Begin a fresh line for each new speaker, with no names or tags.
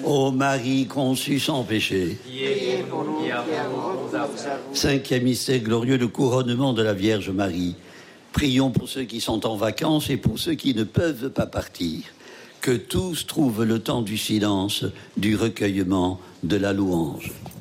Ô Marie conçue sans péché.
Priez pour nous qui avons recours à vous.
Cinquième mystère glorieux, le couronnement de la Vierge Marie. Prions pour ceux qui sont en vacances et pour ceux qui ne peuvent pas partir. Que tous trouvent le temps du silence, du recueillement, de la louange.